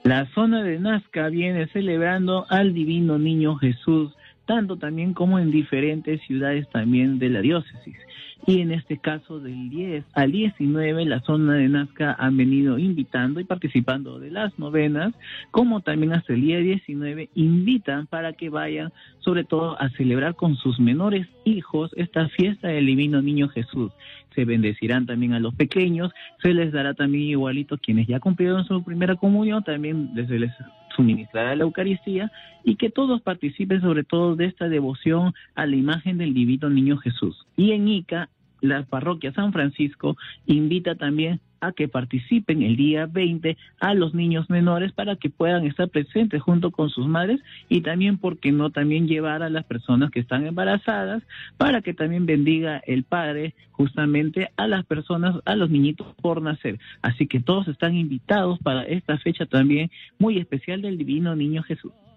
La zona de Nazca viene celebrando al Divino Niño Jesús, tanto también como en diferentes ciudades también de la diócesis. Y en este caso del 10 al 19, la zona de Nazca han venido invitando y participando de las novenas, como también hasta el día 19 invitan para que vayan, sobre todo a celebrar con sus menores hijos esta fiesta del Divino Niño Jesús. Se bendecirán también a los pequeños, se les dará también igualito quienes ya cumplieron su primera comunión, también se les suministrará la Eucaristía, y que todos participen sobre todo de esta devoción a la imagen del Divino Niño Jesús. Y en Ica, la parroquia San Francisco invita también a que participen el día 20 a los niños menores para que puedan estar presentes junto con sus madres, y también, ¿por qué no?, también llevar a las personas que están embarazadas para que también bendiga el Padre justamente a las personas, a los niñitos por nacer. Así que todos están invitados para esta fecha también muy especial del Divino Niño Jesús.